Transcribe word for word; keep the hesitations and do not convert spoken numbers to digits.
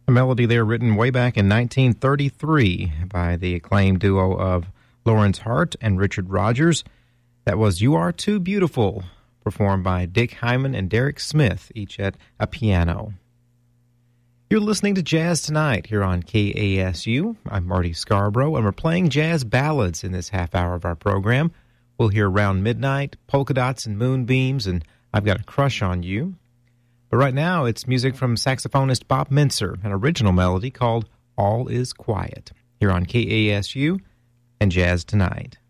A melody there written way back in nineteen thirty-three by the acclaimed duo of Lawrence Hart and Richard Rodgers. That was You Are Too Beautiful, performed by Dick Hyman and Derek Smith, each at a piano. You're listening to Jazz Tonight here on K A S U. I'm Marty Scarborough, and we're playing jazz ballads in this half hour of our program. We'll hear Round Midnight, Polka Dots and Moonbeams, and I've Got a Crush on You. But right now, it's music from saxophonist Bob Mintzer, an original melody called All Is Quiet, here on K A S U and Jazz Tonight.